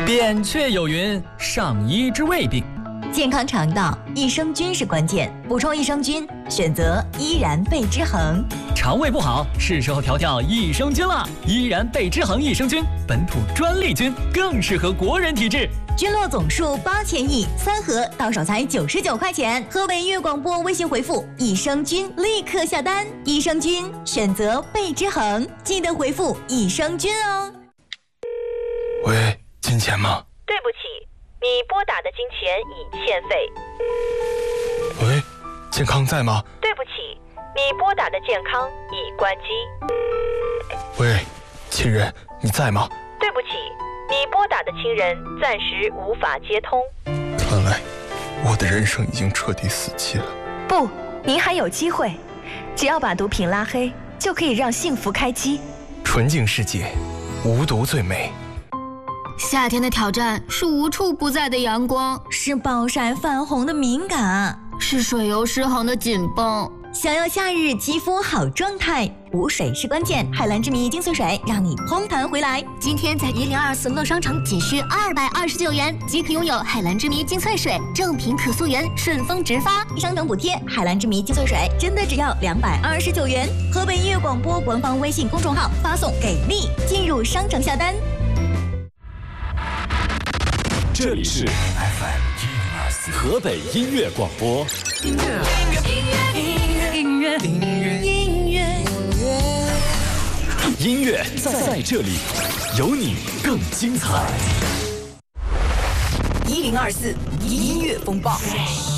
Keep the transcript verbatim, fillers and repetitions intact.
扁鹊有云：上医之未病。 健康肠道，益生菌是关键。补充益生菌，选择依然贝之恒。 肠胃不好，是时候调调益生菌了。依然贝之恒益生菌，本土专利菌，更适合国人体质。 菌落总数八千亿，三盒到手才九十九块钱。河北音乐广播微信回复益生菌，立刻下单。益生菌选择贝之恒，记得回复益生菌哦。 喂，金钱吗？ 对不起，你拨打的金钱已欠费。 喂，健康在吗？ 对不起，你拨打的健康已关机。 喂，亲人，你在吗？ 对不起，你拨打的亲人暂时无法接通。 看来我的人生已经彻底死期了。 不，您还有机会，只要把毒品拉黑，就可以让幸福开机。 纯净世界，无毒最美。 夏天的挑战是无处不在的阳光， 是暴晒泛红的敏感， 是水油失衡的紧绷。 想要夏日肌肤好状态，补水是关键。海蓝之谜精粹水让你嘭弹回来。 今天在一零二四乐商城仅需二百二十九元即可拥有海蓝之谜精粹水，正品可溯源，顺丰直发， 商城补贴。海蓝之谜精粹水真的只要两百二十九元。河北音乐广播官方微信公众号发送给力，进入商城下单。 这里是 F M 一零二四河北音乐广播。音乐，音乐，音乐，音乐，音乐，音乐，音乐在这里，有你更精彩。 一零二四音乐风暴。